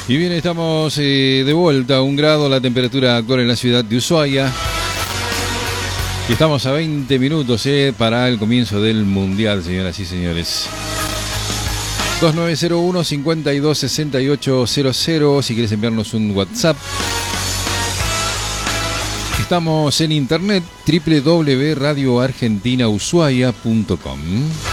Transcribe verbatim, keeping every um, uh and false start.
Y bien, estamos eh, de vuelta, un grado la temperatura actual en la ciudad de Ushuaia. Y estamos a veinte minutos eh, para el comienzo del Mundial, señoras y señores. dos nueve cero uno, cinco dos seis ocho cero cero, si quieres enviarnos un WhatsApp. Estamos en internet, doble u doble u doble u punto radio argentina ushuaia punto com.